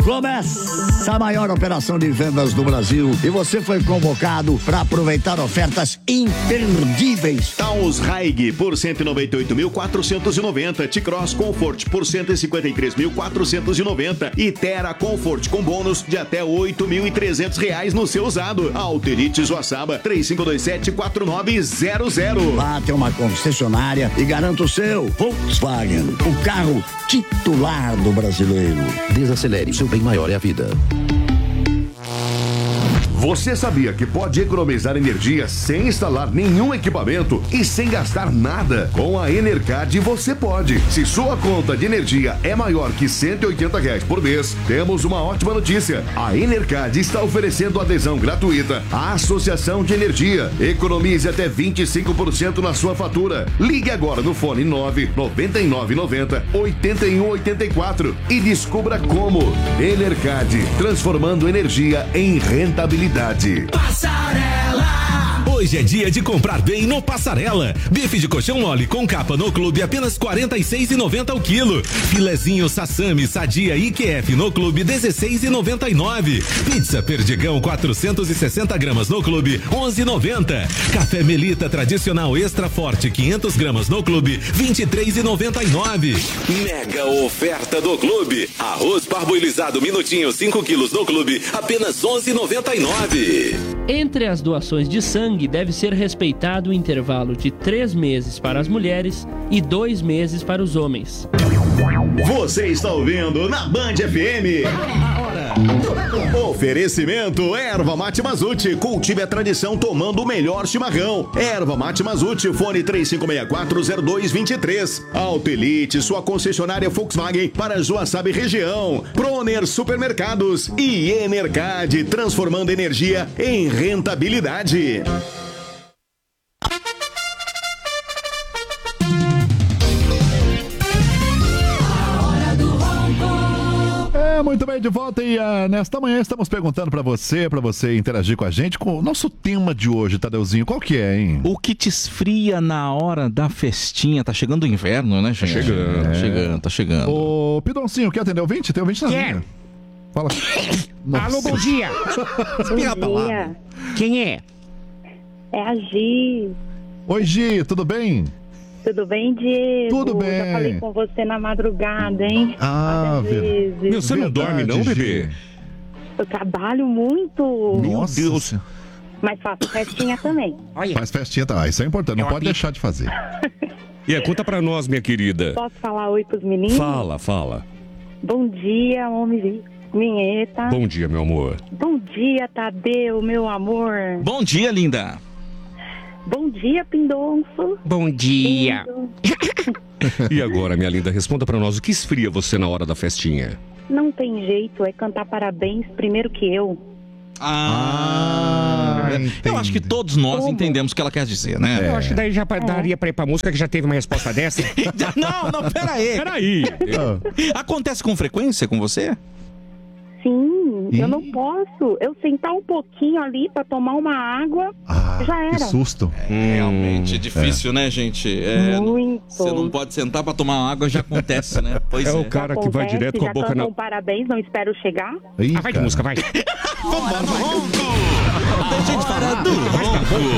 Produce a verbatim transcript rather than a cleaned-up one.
Começa a maior operação de vendas do Brasil e você foi convocado para aproveitar ofertas imperdíveis. Taos Haig por cento e noventa e oito mil quatrocentos e noventa, T-Cross Comfort por cento e cinquenta e três mil quatrocentos e noventa e Terra Comfort com bônus de até oito mil e trezentos reais no seu usado. Auto Elite Joaçaba três cinco dois sete quatro nove zero zero. Vá até uma concessionária e garanta o seu Volkswagen, o carro titular do brasileiro. Desacelere, seu bem maior é a vida. Você sabia que pode economizar energia sem instalar nenhum equipamento e sem gastar nada? Com a Enercard você pode. Se sua conta de energia é maior que cento e oitenta reais por mês, temos uma ótima notícia. A Enercard está oferecendo adesão gratuita à Associação de Energia. Economize até vinte e cinco por cento na sua fatura. Ligue agora no fone nove nove nove nove zero oito um oito quatro e descubra como. Enercard, transformando energia em rentabilidade. Passarela! Hoje é dia de comprar bem no Passarela. Bife de colchão mole com capa no clube apenas quarenta e seis reais e noventa centavos o quilo. Filezinho Sassami Sadia I Q F no clube dezesseis reais e noventa e nove centavos. Pizza Perdigão quatrocentos e sessenta gramas no clube onze reais e noventa centavos. Café Melita tradicional extra forte quinhentas gramas no clube vinte e três reais e noventa e nove centavos. Mega oferta do clube. Arroz parboilizado minutinho cinco quilos no clube apenas onze reais e noventa e nove centavos. Entre as doações de sangue, deve ser respeitado o intervalo de três meses para as mulheres e dois meses para os homens. Você está ouvindo na Band F M. Oferecimento Erva Mate Mazute. Cultive a tradição tomando o melhor chimarrão. Erva Mate Mazute, fone três cinco seis quatro zero dois dois três. Auto Elite, sua concessionária Volkswagen para Joaçaba e região. Proner Supermercados e Enercard, transformando energia em rentabilidade. Muito bem, de volta e uh, nesta manhã estamos perguntando pra você, pra você interagir com a gente, com o nosso tema de hoje, Tadeuzinho, qual que é, hein? O que te esfria na hora da festinha? Tá chegando o inverno, né, gente? Tá chegando. Tá chegando, tá chegando. Ô, Pidoncinho, quer atender o ouvinte? Tem ouvinte na linha. Fala. Alô, bom dia. Bom dia. Quem é? É a Gi. Oi, Gi, tudo bem? Tudo bem, Diego? Tudo bem. Já falei com você na madrugada, hein? Ah, vezes. Meu, você não dorme não, bebê? Eu trabalho muito. Meu Deus. Mas faço festinha também. Olha. Faz festinha, tá? Isso é importante, não pode deixar de fazer. E aí, conta pra nós, minha querida. Posso falar oi pros meninos? Fala, fala. Bom dia, homem vinheta. Bom dia, meu amor. Bom dia, Tadeu, meu amor. Bom dia, linda. Bom dia, Pindonço. Bom dia. Lindo. E agora, minha linda, responda pra nós, o que esfria você na hora da festinha? Não tem jeito, é cantar parabéns primeiro que eu. Ah, ah eu acho que todos nós Como? entendemos o que ela quer dizer, né? É. Eu acho que daí já daria pra ir pra música, que já teve uma resposta dessa. Não, não, peraí. Peraí. Acontece com frequência com você? Sim, Ih. eu não posso. Eu sentar um pouquinho ali pra tomar uma água, Ah, já era. que susto. É, realmente é difícil, né, gente? É, Muito. Você não pode sentar pra tomar água, já acontece, né? Pois É é. o cara que vai Acontece, direto com a já boca cantam na... parabéns, não espero chegar. Ih, Ah, vai de cara. música, vai. Vambora, vai. Deixa de falar do ronco.